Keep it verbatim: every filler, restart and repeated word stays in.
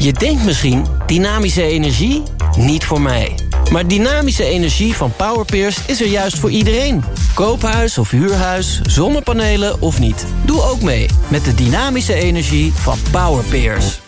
Je denkt misschien, dynamische energie? Niet voor mij. Maar dynamische energie van Powerpeers is er juist voor iedereen. Koophuis of huurhuis, zonnepanelen of niet. Doe ook mee met de dynamische energie van Powerpeers.